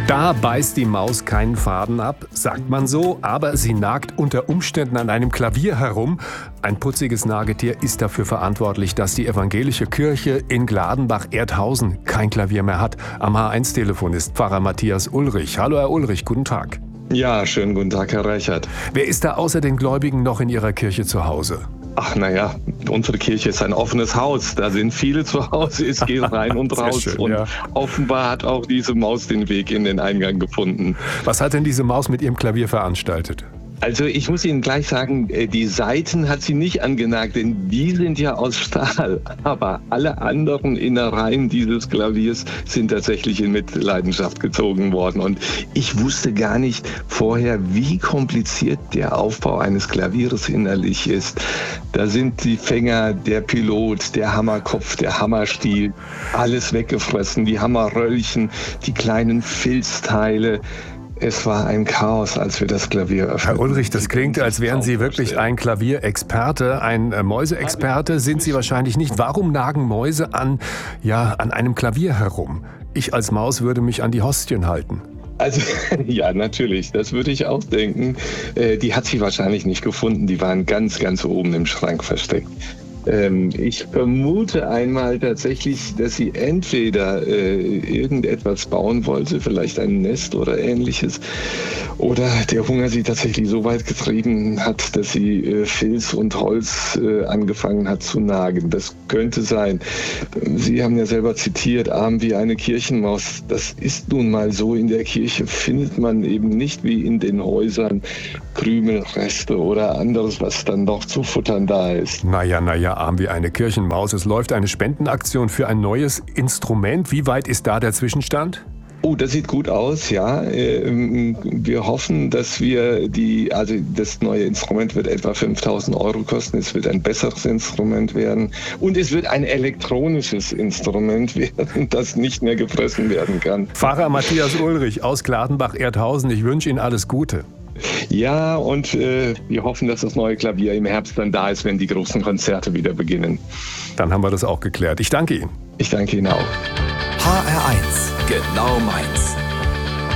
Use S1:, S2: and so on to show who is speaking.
S1: Da beißt die Maus keinen Faden ab, sagt man so, aber sie nagt unter Umständen an einem Klavier herum. Ein putziges Nagetier ist dafür verantwortlich, dass die evangelische Kirche in Gladenbach-Erdhausen kein Klavier mehr hat. Am H1-Telefon ist Pfarrer Matthias Ulrich. Hallo Herr Ulrich, guten Tag.
S2: Ja, schönen guten Tag, Herr Reichert.
S1: Wer ist da außer den Gläubigen noch in Ihrer Kirche zu Hause?
S2: Ach naja, unsere Kirche ist ein offenes Haus. Da sind viele zu Hause, es geht rein und raus.
S1: Schön,
S2: und
S1: ja.
S2: Offenbar hat auch diese Maus den Weg in den Eingang gefunden.
S1: Was hat denn diese Maus mit ihrem Klavier veranstaltet?
S2: Also ich muss Ihnen gleich sagen, die Saiten hat sie nicht angenagt, denn die sind ja aus Stahl. Aber alle anderen Innereien dieses Klaviers sind tatsächlich in Mitleidenschaft gezogen worden. Und ich wusste gar nicht vorher, wie kompliziert der Aufbau eines Klaviers innerlich ist. Da sind die Fänger, der Pilot, der Hammerkopf, der Hammerstiel, alles weggefressen, die Hammerröllchen, die kleinen Filzteile. Es war ein Chaos, als wir das Klavier öffneten.
S1: Herr Ulrich, das klingt, als wären Sie wirklich ein Klavierexperte, ein Mäuseexperte sind Sie wahrscheinlich nicht. Warum nagen Mäuse an einem Klavier herum? Ich als Maus würde mich an die Hostien halten.
S2: Also ja, natürlich, das würde ich auch denken. Die hat sie wahrscheinlich nicht gefunden, die waren ganz, ganz oben im Schrank versteckt. Ich vermute einmal tatsächlich, dass sie entweder irgendetwas bauen wollte, vielleicht ein Nest oder ähnliches, oder der Hunger sie tatsächlich so weit getrieben hat, dass sie Filz und Holz angefangen hat zu nagen. Das könnte sein. Sie haben ja selber zitiert, arm wie eine Kirchenmaus. Das ist nun mal so. In der Kirche findet man eben nicht wie in den Häusern Krümelreste oder anderes, was dann noch zu futtern da ist.
S1: Naja, arm wie eine Kirchenmaus. Es läuft eine Spendenaktion für ein neues Instrument. Wie weit ist da der Zwischenstand?
S2: Oh, das sieht gut aus, ja. Wir hoffen, dass das neue Instrument wird etwa 5.000 € kosten. Es wird ein besseres Instrument werden. Und es wird ein elektronisches Instrument werden, das nicht mehr gefressen werden kann.
S1: Pfarrer Matthias Ulrich aus Gladenbach-Erdhausen. Ich wünsche Ihnen alles Gute.
S2: Ja, und wir hoffen, dass das neue Klavier im Herbst dann da ist, wenn die großen Konzerte wieder beginnen.
S1: Dann haben wir das auch geklärt. Ich danke Ihnen.
S2: Ich danke Ihnen auch.
S3: HR1, genau meins.